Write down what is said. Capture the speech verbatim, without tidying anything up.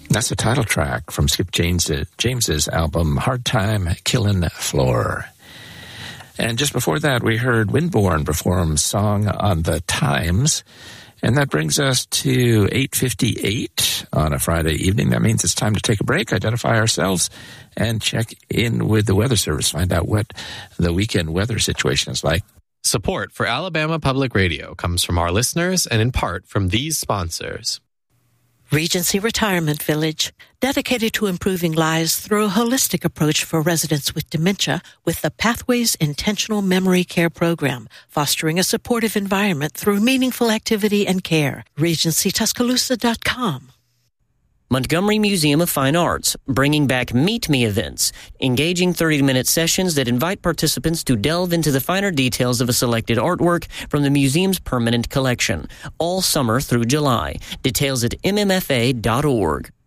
That's the title track from Skip James, James's album, Hard Time Killin' Floor. And just before that, we heard Windborne perform Song on the Times. And that brings us to eight fifty-eight on a Friday evening. That means it's time to take a break, identify ourselves, and check in with the Weather Service, find out what the weekend weather situation is like. Support for Alabama Public Radio comes from our listeners and in part from these sponsors. Regency Retirement Village, dedicated to improving lives through a holistic approach for residents with dementia with the Pathways Intentional Memory Care Program, fostering a supportive environment through meaningful activity and care. Regency Tuscaloosa dot com. Montgomery Museum of Fine Arts, bringing back Meet Me events, engaging thirty-minute sessions that invite participants to delve into the finer details of a selected artwork from the museum's permanent collection, all summer through July. Details at m m f a dot org.